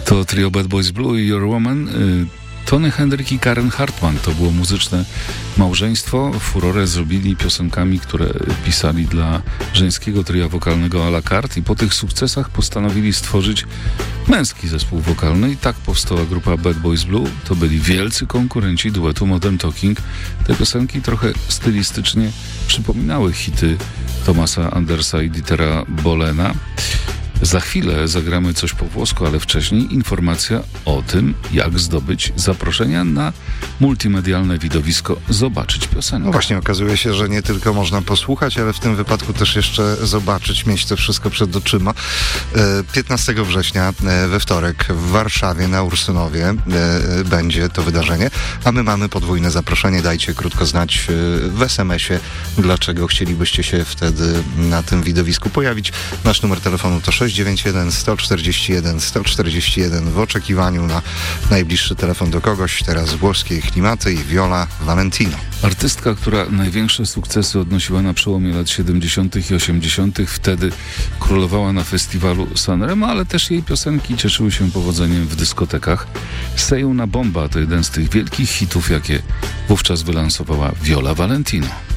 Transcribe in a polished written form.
To trio Bad Boys Blue i Your Woman. Tony Hendrik i Karen Hartman to było muzyczne małżeństwo. Furorę zrobili piosenkami, które pisali dla żeńskiego tria wokalnego à la carte i po tych sukcesach postanowili stworzyć męski zespół wokalny i tak powstała grupa Bad Boys Blue. To byli wielcy konkurenci duetu Modern Talking. Te piosenki trochę stylistycznie przypominały hity Thomasa Andersa i Dietera Bolena. Za chwilę zagramy coś po włosku, ale wcześniej informacja o tym, jak zdobyć zaproszenia na multimedialne widowisko Zobaczyć Piosenkę. No właśnie, okazuje się, że nie tylko można posłuchać, ale w tym wypadku też jeszcze zobaczyć, mieć to wszystko przed oczyma. 15 września we wtorek w Warszawie na Ursynowie będzie to wydarzenie, a my mamy podwójne zaproszenie. Dajcie krótko znać w SMS-ie, dlaczego chcielibyście się wtedy na tym widowisku pojawić. Nasz numer telefonu to 691 141 141 w oczekiwaniu na najbliższy telefon do kogoś. Teraz włoskie klimaty i Viola Valentino. Artystka, która największe sukcesy odnosiła na przełomie lat 70. i 80. Wtedy królowała na festiwalu Sanremo, ale też jej piosenki cieszyły się powodzeniem w dyskotekach. Say Una Bomba to jeden z tych wielkich hitów, jakie wówczas wylansowała Viola Valentino.